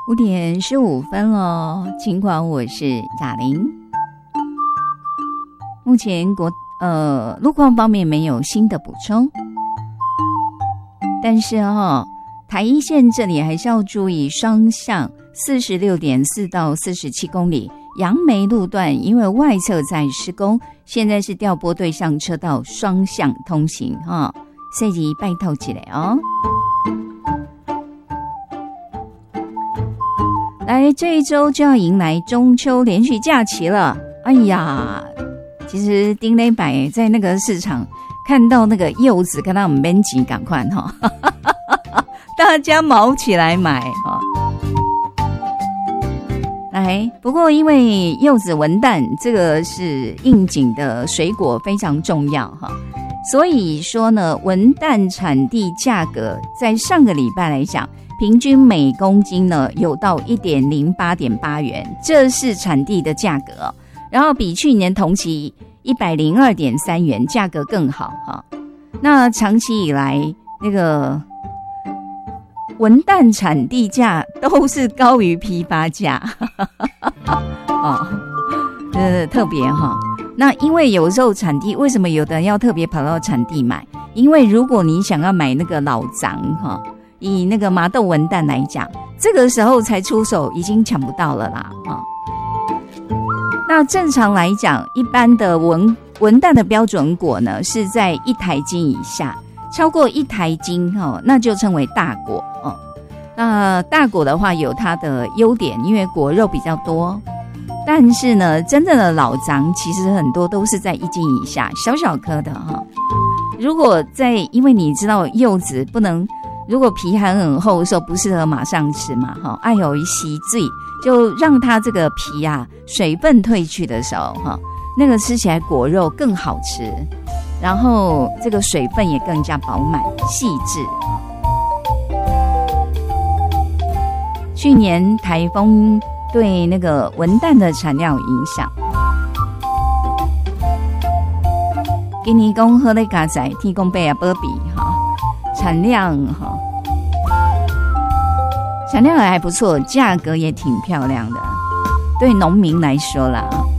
5:15了，尽管我是雅玲。目前路况方面没有新的补充，但是台一线这里还是要注意双向46.4到47公里杨梅路段，因为外侧在施工，现在是调拨对向车道双向通行所以拜托起来哦。来，这一周就要迎来中秋连续假期了。哎呀，其实丁磊摆在那个市场看到那个柚子，看到我们编辑赶快大家毛起来买来，不过因为柚子文旦这个是应景的水果，非常重要所以说呢，文旦产地价格在上个礼拜来讲，平均每公斤呢有到 1.08.8 元，这是产地的价格然后比去年同期 102.3 元，价格更好那长期以来那个文旦产地价都是高于批发价特别那因为有时候产地，为什么有的人要特别跑到产地买？因为如果你想要买那个老张以那个麻豆文旦来讲，这个时候才出手已经抢不到了啦那正常来讲，一般的文旦的标准果呢是在1台斤以下，超过1台斤那就称为大果那大果的话有它的优点，因为果肉比较多，但是呢真正的老张其实很多都是在1斤以下，小小颗的如果因为你知道柚子不能，如果皮还很厚的时候不适合马上吃嘛爱有一洗醉，就让它这个皮水分退去的时候那个吃起来果肉更好吃，然后这个水分也更加饱满细致去年台风对那个文旦的产量有影响，今年讲好咧加载天公伯保庇产量还不错，价格也挺漂亮的，对农民来说啦